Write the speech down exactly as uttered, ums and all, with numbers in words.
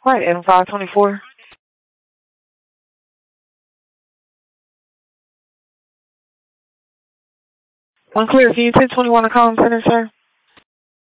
Right, M five twenty-four. Unclear. Can you take twenty-one to Collins Center, sir?